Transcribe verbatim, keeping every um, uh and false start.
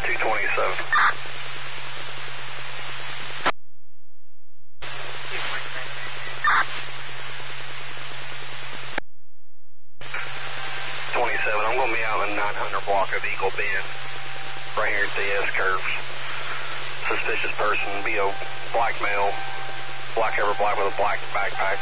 two twenty-seven. twenty-seven, I'm going to be out in the nine hundred block of Eagle Bend, right here at the S-curves. Suspicious person, be a black male, black cover black with a black backpack.